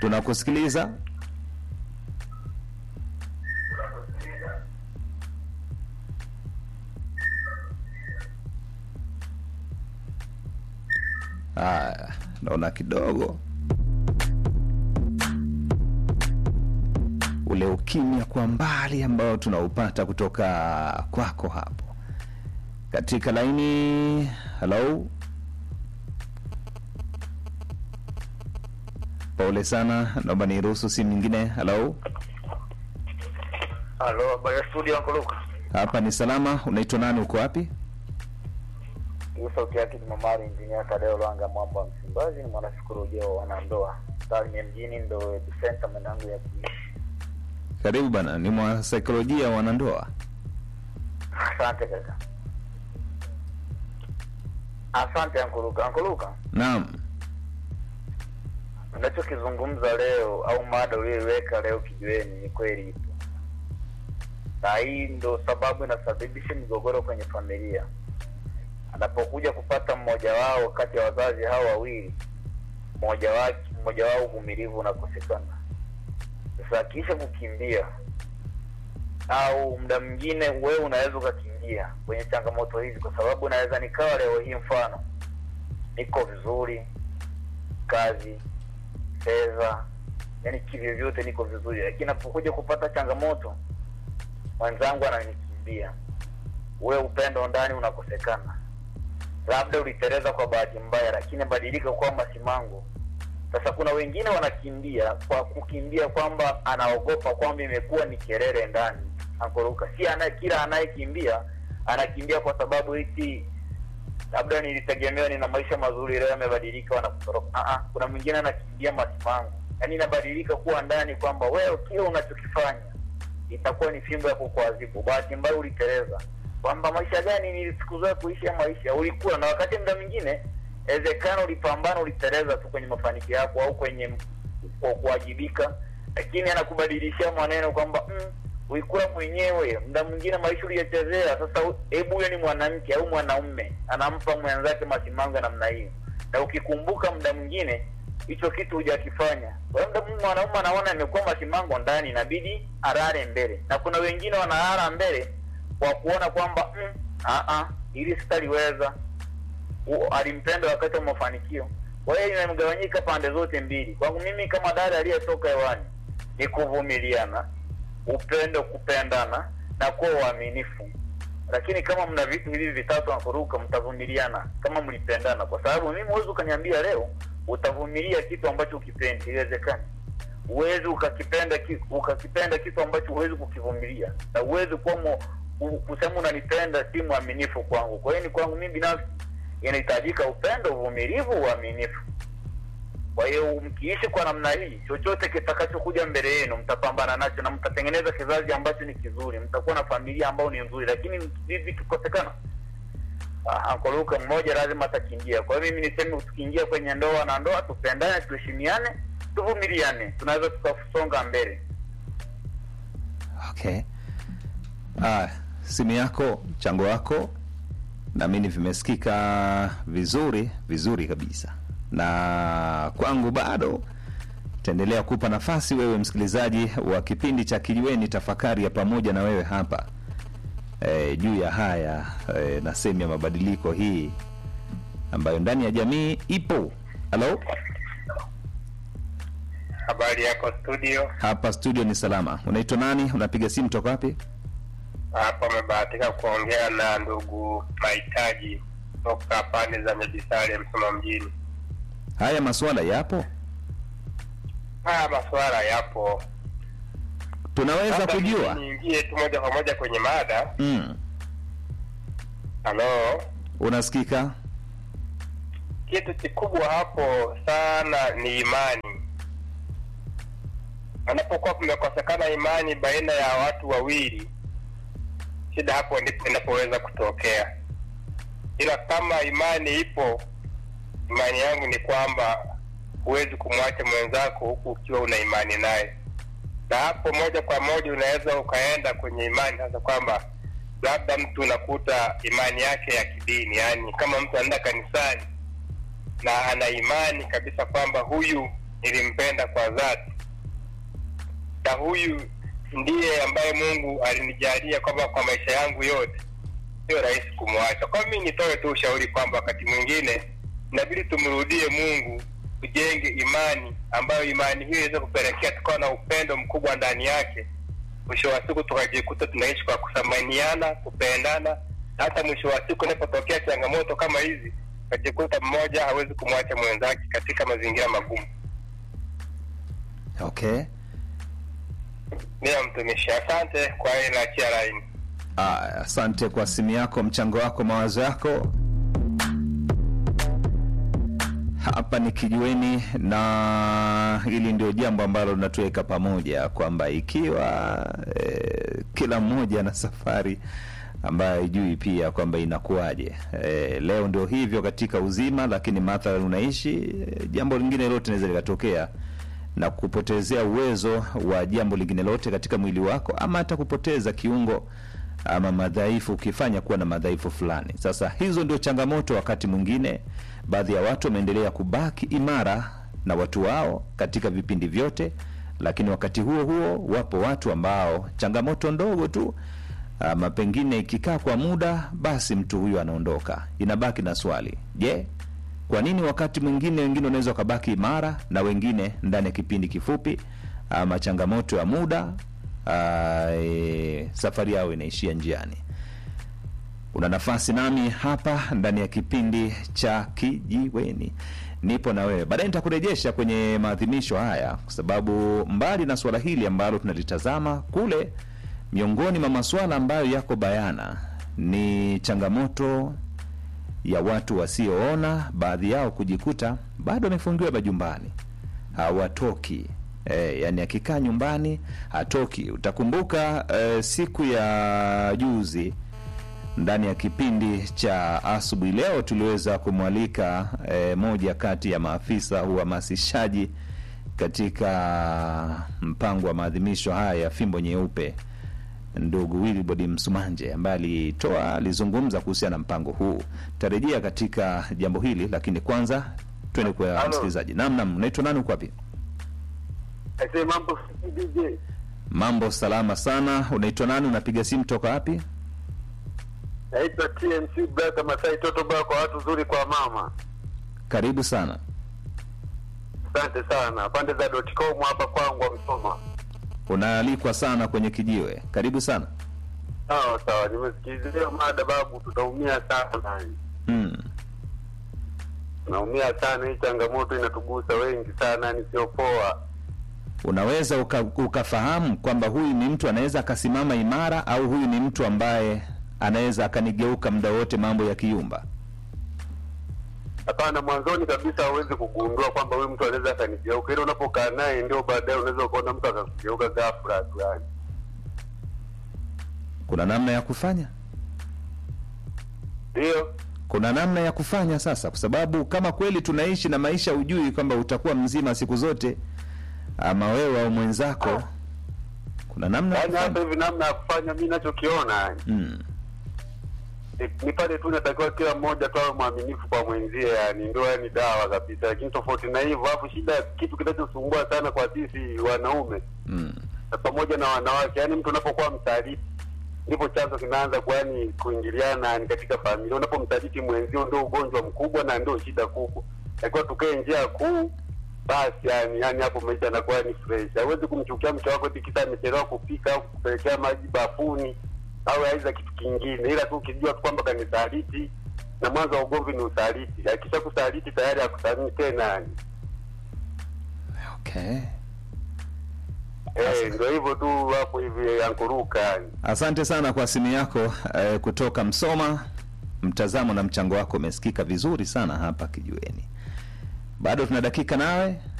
Tunakusikiliza. Naona kidogo ule ukimya kwa mbali ambao tunaupata kutoka kwako hapo. Katika laini, hello. Pole sana, naomba niruhusu simu nyingine. Hello. Halo, habari ya studio Uncle Luka. Hapa ni salama, unaitwa nani, uko wapi? Hii sauti yake ni Mamari Engineer Tadeo Lwanga Mwamba wa Msimbazi, ni mwanasikolojia wa wanandoa. Sasa mjini ndo center mwanangu ya kuishi. Karibu bana, ni mwanasaikolojia wa wanandoa. Asante kaka. Asante Uncle Luka. Uncle Luka. Naam. Unachokizungumza leo au mada uliyoiweka leo kijiweni ni kweli ipo. Na hii ndo sababu inasababisha migogoro kwenye familia. Anapokuja kupata mmoja wao kati ya wazazi hao wawili, mmoja wao uvumilivu unakosekana. Sasa kisha kukimbia au muda mwingine wewe unaweza ukakimbia kwenye changamoto hizi, kwa sababu naweza nikawa leo hii mfano niko vizuri, kazi, fedha, yani kivyovyote niko vizuri, lakini napokuja kupata changamoto mwenzangu ananikimbia. Wewe upendo ndani unakosekana. Labda uliteleza kwa bahati mbaya, lakini badilika kwa masimango. Sasa kuna wengine wanakimbia kwa kukimbia kwamba anaogopa kwamba imekuwa ni kelele ndani. Ankoruka si kila anayekimbia anakimbia kwa sababu eti labda nilitegemea nina maisha mazuri leo yamebadilika wanakutoroka. Kuna mwingine anakimbia masimango. Yaani inabadilika kuwa ndani kwamba wewe kile unachokifanya itakuwa ni fimbo ya kukuadhibu. Bahati mbaya uliteleza. Kwamba maisha gani nilikuzoea kuishi maisha ulikuwa, na wakati muda mwingine ezekana ulipambana uliteleza tu kwenye mafanikio yako au kwenye kuwajibika, lakini anakubadilishia maneno kwamba ulikuwa mwenyewe muda mwingine maisha uliyechezea. Sasa hebu huyo ni mwanamke au mwanaume anampa mwenzake masimango namna hiyo, na ukikumbuka muda mwingine hicho kitu hujakifanya, kwa muda mwingine mwanaume anaona amekuwa masimango ndani, inabidi arare mbele. Na kuna wengine wanaara mbele kwa kuona kwamba ili sitaliweza, alimpenda wakati wa mafanikio. Kwa hiyo inamgawanyika pande zote mbili. Kwangu mimi kama dada aliyetoka hewani ni kuvumiliana, upendo, kupendana na kuwa uaminifu. Lakini kama mna vitu hivi vitatu nakuruka, mtavumiliana kama mlipendana, kwa sababu mimi huwezi ukaniambia leo utavumilia kitu ambacho ukipendi. Iwezekani uwezi ukakipenda kitu ambacho huwezi kukivumilia, na uwezi kuwa kusema unanipenda si muaminifu kwangu. Kwa hiyo ni kwangu mimi binafsi inahitajika upendo, uvumilivu, uaminifu. Kwa hiyo mkiishi kwa namna hii, chochote kitakachokuja mbele yenu mtapambana nacho na mtatengeneza kizazi ambacho ni kizuri, mtakuwa na familia ambayo ni nzuri. Lakini hivi kikosekana, Ankoluka mmoja lazima atakimbia. Kwa hiyo mimi niseme tukiingia kwenye ndoa na ndoa, tupendane, tuheshimiane, tuvumiliane, tunaweza tukasonga mbele. Okay. Simu yako, mchango wako na mimi vimesikika vizuri kabisa. Na kwangu bado taendelea kupa nafasi wewe msikilizaji wa kipindi cha Kijiweni Tafakari ya pamoja na wewe hapa juu ya haya na sehemu ya mabadiliko hii ambayo ndani ya jamii ipo. Hello. Habari yako studio? Hapa studio ni salama. Unaitwa nani? Unapiga simu toka wapi? Hapa umebahatika kuongea na ndugu Mahitaji kutoka pande za Nyabisare, Msoma mjini. Haya masuala yapo? Masuala yapo. Tunaweza sasa kujua. Niingie tu moja kwa moja kwenye mada. Halo. Unasikika? Kitu kikubwa hapo sana ni imani. Anapokuwa kumekosekana imani baina ya watu wawili, shida hapo ndipo inapoweza kutokea. Ila kama imani ipo, imani yangu ni kwamba huwezi kumwacha mwenzako huku ukiwa una imani naye. Na hapo moja kwa moja unaweza ukaenda kwenye imani sasa, kwamba labda mtu unakuta imani yake ya kidini, yani kama mtu anaenda kanisani na ana imani kabisa kwamba huyu nilimpenda kwa dhati, na huyu ndiye ambaye Mungu alinijalia kwamba kwa maisha yangu yote sio rahisi kumwacha. Kwa mimi nitoe tu ushauri kwamba wakati mwingine inabidi tumrudie Mungu, tujenge imani ambayo imani hiyo iweze kupelekea tukawa na upendo mkubwa ndani yake. Mwisho wa siku tukajikuta tunaishi kwa kusamaniana, kupendana. Hata mwisho wa siku inapotokea changamoto kama hizi, tukajikuta mmoja hawezi kumwacha mwenzake katika mazingira magumu. Okay. Ndio mtumishi, asante kwa ile achia line. Asante kwa simu yako, mchango wako, mawazo yako. Hapa ni Kijiweni, na hili ndio jambo ambalo linatuweka pamoja, kwamba ikiwa kila mmoja na safari ambayo haijui pia kwamba inakuwaje. Leo ndio hivyo katika uzima, lakini mathalan unaishi, jambo lingine lote linaweza likatokea na kupotezea uwezo wa jambo lingine lote katika mwili wako, ama hata kupoteza kiungo ama madhaifu, ukifanya kuwa na madhaifu fulani. Sasa hizo ndio changamoto. Wakati mwingine baadhi ya watu wameendelea kubaki imara na watu wao katika vipindi vyote, lakini wakati huo huo wapo watu ambao changamoto ndogo tu ama pengine ikikaa kwa muda, basi mtu huyu anaondoka. Inabaki na swali, je, kwa nini wakati mwingine wengine wanaweza kubaki imara na wengine ndani ya kipindi kifupi ama changamoto ya muda safari yao inaishia njiani? Una nafasi nami hapa ndani ya kipindi cha Kijiweni. Nipo na wewe. Baadaye nitakurejesha kwenye maadhimisho haya, kwa sababu mbali na swala hili ambalo tunalitazama kule, miongoni mwa masuala ambayo yako bayana ni changamoto ya watu wasioona, baadhi yao kujikuta bado wamefungiwa majumbani, hawatoki. Yani akikaa nyumbani hatoki. Utakumbuka siku ya juzi ndani ya kipindi cha asubuhi leo tuliweza kumwalika moja kati ya maafisa uhamasishaji katika mpango wa maadhimisho haya ya Fimbo Nyeupe, ndugu Wilbrod Msumanje, ambaye alizungumza kuhusiana na mpango huu. Tarejea katika jambo hili, lakini kwanza twende kwa msikilizaji. Naam, unaitwa nani, uko wapi? Mambo DJ. Mambo salama sana. Unaitwa nani, unapiga simu toka wapi? Naitwa TMC Brother Masai Toto Baba, kwa watu zuri kwa mama. Karibu sana. Asante sana. Pande za .com hapa kwangu Msoma. Unaalikwa sana kwenye kijiwe. Karibu sana. Sawa, nimesikizia mada babu, tutaumia sana. Tunaumia sana, hii changamoto inatugusa wengi sana, ni sio poa. Unaweza ukafahamu kwamba huyu ni mtu anaweza akasimama imara, au huyu ni mtu ambaye anaweza akanigeuka muda wote mambo ya kiumba? Hapana, mwanzoni kabisa hauwezi kugundua kwamba huyu mtu anaweza akanigeuka. Ile unapokaa naye ndio baadaye unaweza kuona mtu akakugeuka ghafla tu yani. Kuna namna ya kufanya? Ndio. Kuna namna ya kufanya sasa, kwa sababu kama kweli tunaishi na maisha, ujui kwamba utakuwa mzima siku zote, ama wewe au mwenzako. Kuna namna yani hata hivi namna ya kufanya mimi ninachokiona yani. Ni pale tu natakiwa kila mmoja tu awe mwaminifu kwa mwenzie yani, ndio yani dawa kabisa. Lakini tofauti na hivyo, hapo shida, kitu kinachosumbua sana kwa sisi wanaume na pamoja na wanawake, yani mtu unapokuwa msaliti ndipo chanzo kinaanza kwani kuingiliana ni katika familia. Unapomsaliti mwenzio ndio ugonjwa mkubwa na ndio shida kubwa. Takiwa tukae njia kuu basi yani hapo maisha yanakuwa ni fresh. Hawezi kumchukia mke wako tikisa amechelewa kupika au kupelekea maji bafuni au aiza kitu kingine, ila tu ukijua kwamba kanisaliti na mwanzo wa ugomvi ni usaliti. Akisha kusaliti tayari akusamii tena yani. Okay. Ndio hivyo tu hapo hivi ankuruka yani. Asante sana kwa simu yako kutoka Msoma. Mtazamo na mchango wako umesikika vizuri sana hapa Kijiweni. Bado tuna dakika nawe.